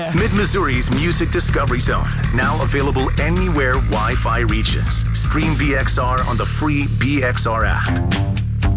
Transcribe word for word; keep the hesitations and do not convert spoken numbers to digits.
Mid-Missouri's Music Discovery Zone, now available anywhere Wi-Fi reaches. Stream B X R on the free B X R app.